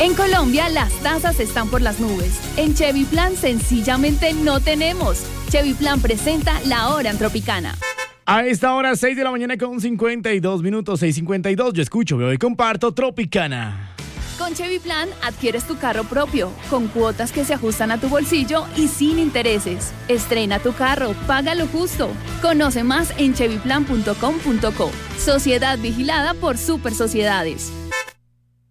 En Colombia, las tasas están por las nubes. En Chevy Plan, sencillamente no tenemos. Chevy Plan presenta La Hora en Tropicana. A esta hora, 6 de la mañana con 52 minutos, 6:52. Yo escucho, veo y comparto Tropicana. Con Chevy Plan adquieres tu carro propio, con cuotas que se ajustan a tu bolsillo y sin intereses. Estrena tu carro, paga lo justo. Conoce más en chevyplan.com.co. Sociedad vigilada por Super Sociedades.